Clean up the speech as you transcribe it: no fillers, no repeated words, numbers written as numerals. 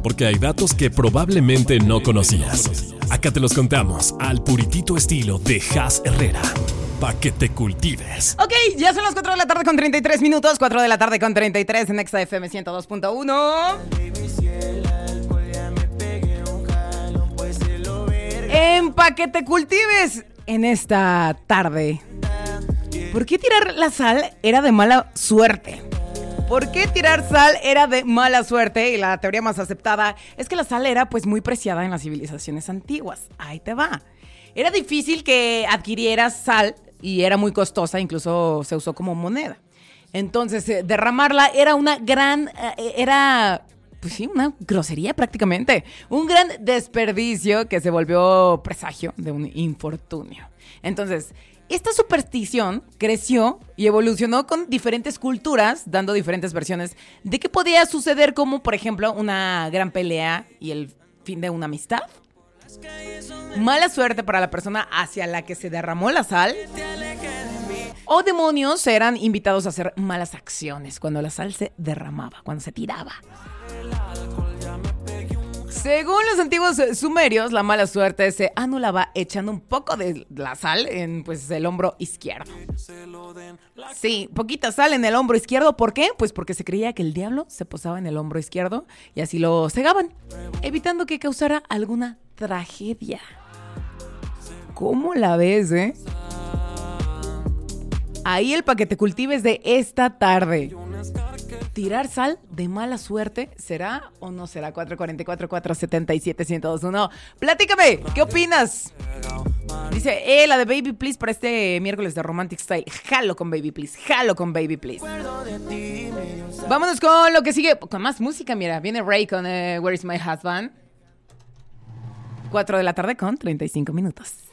porque hay datos que probablemente no conocías. Acá te los contamos al puritito estilo de Has Herrera, pa' que te cultives. Ok, ya son las 4 de la tarde con 33 minutos, 4 de la tarde con 33 en Exa FM 102.1. En pa' que te cultives en esta tarde. ¿Por qué tirar la sal era de mala suerte? ¿Por qué tirar sal era de mala suerte? Y la teoría más aceptada es que la sal era pues muy preciada en las civilizaciones antiguas. Ahí te va. Era difícil que adquirieras sal y era muy costosa, incluso se usó como moneda. Entonces, derramarla era una gran... Pues sí, una grosería prácticamente. Un gran desperdicio que se volvió presagio de un infortunio. Entonces, esta superstición creció y evolucionó con diferentes culturas, dando diferentes versiones de qué podía suceder, como por ejemplo una gran pelea y el fin de una amistad. Mala suerte para la persona hacia la que se derramó la sal. O demonios eran invitados a hacer malas acciones cuando la sal se derramaba, cuando se tiraba. Según los antiguos sumerios, la mala suerte se anulaba echando un poco de la sal en pues, el hombro izquierdo. Sí, poquita sal en el hombro izquierdo. ¿Por qué? Pues porque se creía que el diablo se posaba en el hombro izquierdo y así lo cegaban, evitando que causara alguna tragedia. ¿Cómo la ves, Ahí el pa' que te cultives de esta tarde. ¿Tirar sal de mala suerte será o no será? 444-477-1021. Platícame, ¿qué opinas? Dice, la de Baby Please para este miércoles de Romantic Style. Jalo con Baby Please, jalo con Baby Please. Vámonos con lo que sigue, con más música, mira. Viene Ray con Where is my husband. 4 de la tarde con 35 minutos.